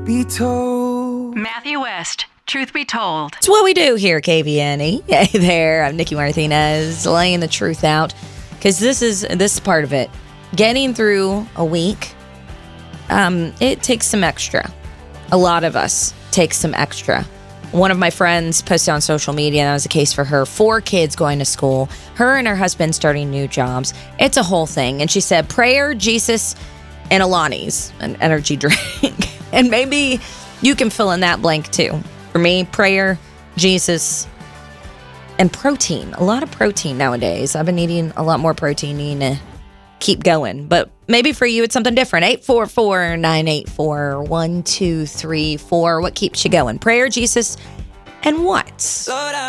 be told. Matthew West, Truth Be Told. It's what we do here at KVNE. Hey there, I'm Nikki Martinez, laying the truth out. Because this is part of it. Getting through a week, it takes some extra. A lot of us take some extra. One of my friends posted on social media, and that was the case for her. 4 kids going to school. Her and her husband starting new jobs. It's a whole thing. And she said, prayer, Jesus, and Alani's, an energy drink. And maybe you can fill in that blank too. For me, prayer, Jesus, and protein. A lot of protein nowadays. I've been eating a lot more protein to keep going. But maybe for you, it's something different. 844-984-1234. What keeps you going? Prayer, Jesus, and what?